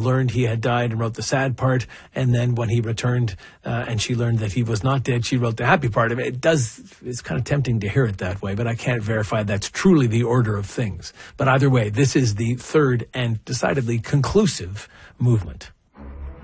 learned he had died and wrote the sad part. And then when he returned and she learned that he was not dead, she wrote the happy part. I mean, it's kind of tempting to hear it that way, but I can't verify that's truly the order of things. But either way, this is the third and decidedly conclusive movement.